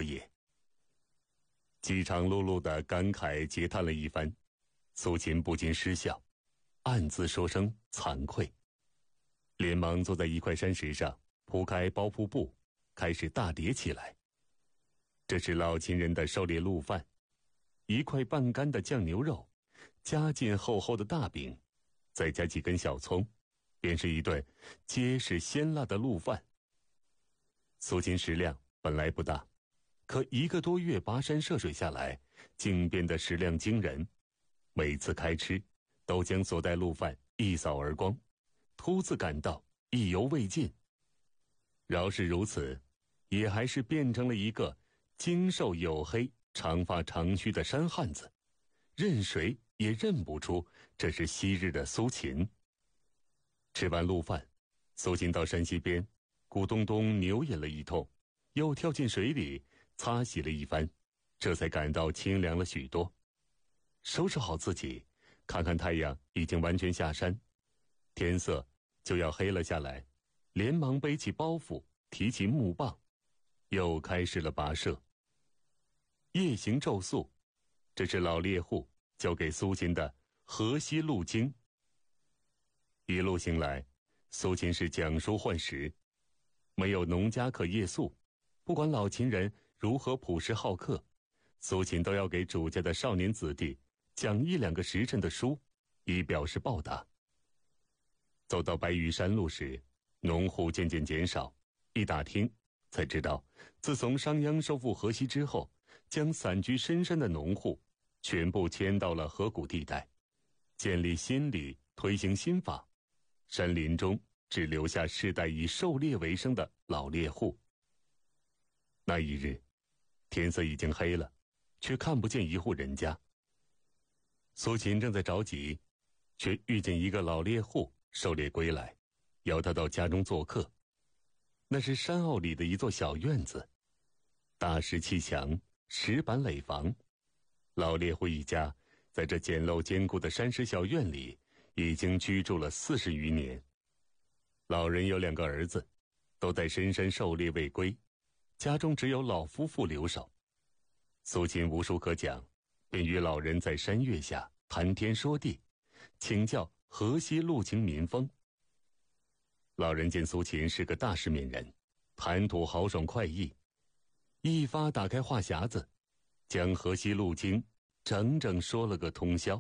也。饥肠辘辘的感慨嗟叹了一番，苏秦不禁失笑，暗自说声惭愧，连忙坐在一块山石上，铺开包袱布，开始大叠起来。这是老秦人的狩猎路饭，一块半干的酱牛肉，加进厚厚的大饼，再加几根小葱，便是一顿结实鲜辣的路饭。苏秦食量本来不大，可1个多月跋山涉水下来，竟变得食量惊人。每次开吃，都将所带路饭一扫而光，突自感到意犹未尽。饶是如此，也还是变成了一个精瘦黝黑、长发长须的山汉子，任谁也认不出这是昔日的苏秦。吃完路饭，苏秦到山溪边咕咚咚牛饮了一通，又跳进水里擦洗了一番，这才感到清凉了许多。收拾好自己，看看太阳已经完全下山，天色就要黑了下来，连忙背起包袱，提起木棒，又开始了跋涉。夜行昼宿，这是老猎户交给苏秦的河西路经。一路行来，苏秦是讲书换食，没有农家可夜宿，不管老秦人如何朴实好客，苏秦都要给主家的少年子弟讲1、2个时辰的书，以表示报答。走到白玉山路时，农户渐渐减少，一打听才知道，自从商鞅收复河西之后，将散居深山的农户全部迁到了河谷地带，建立新里，推行新法，山林中只留下世代以狩猎为生的老猎户。那一日，天色已经黑了，却看不见一户人家。苏秦正在着急，却遇见一个老猎户狩猎归来，邀他到家中做客。那是山坳里的一座小院子，大石砌墙，石板垒房。老猎户一家在这简陋坚固的山石小院里已经居住了40余年。老人有2个儿子，都在深山狩猎未归，家中只有老夫妇留守。苏秦无书可讲，便与老人在山岳下谈天说地，请教河西路情民风。老人见苏秦是个大世面人，谈吐豪爽快意，一发打开话匣子，将河西路经整整说了个通宵。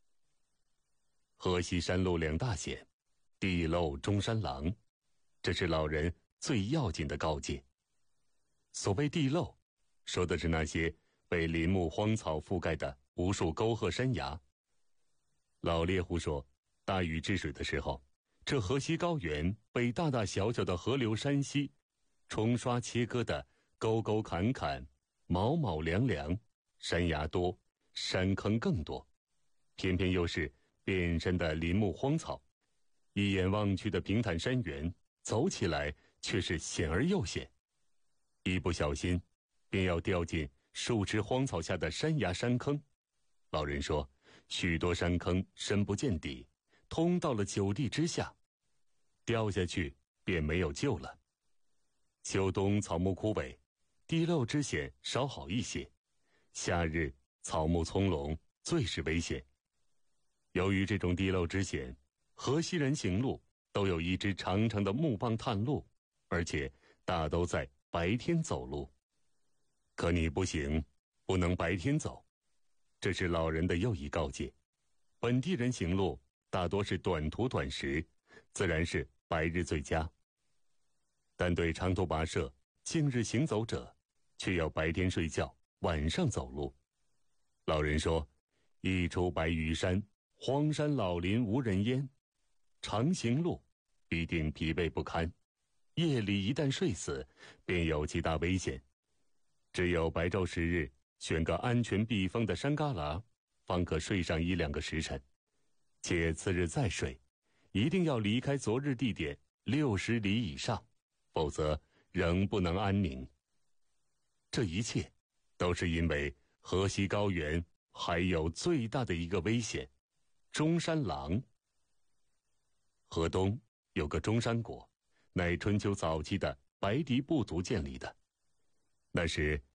河西山路2大险，地漏中山狼，这是老人最要紧的告诫。所谓地漏，说的是那些被林木荒草覆盖的无数沟壑山崖。老猎户说，大禹治水的时候，这河西高原被大大小小的河流山溪冲刷切割的沟沟坎坎，卯卯梁梁，山崖多，山坑更多，偏偏又是遍身的林木荒草，一眼望去的平坦山原，走起来却是险而又险，一不小心便要掉进树枝荒草下的山崖山坑。老人说，许多山坑深不见底，通到了9地之下，掉下去便没有救了。秋冬草木枯萎，地漏之险稍好一些，夏日草木葱茏，最是危险。由于这种地漏之险，河西人行路都有一支长长的木棒探路，而且大都在白天走路。可你不行，不能白天走，这是老人的又一告诫。本地人行路大多是短途短时，自然是白日最佳，但对长途跋涉、近日行走者，却要白天睡觉，晚上走路。老人说，一出白玉山，荒山老林无人烟，常行路必定疲惫不堪，夜里一旦睡死，便有极大危险。只有白昼时日，选个安全避风的山旮旯，方可睡上1、2个时辰，且次日再睡，一定要离开昨日地点60里以上，否则仍不能安宁。这一切都是因为河西高原还有最大的一个危险——中山狼。河东有个中山国，乃春秋早期的白狄部族建立的。那时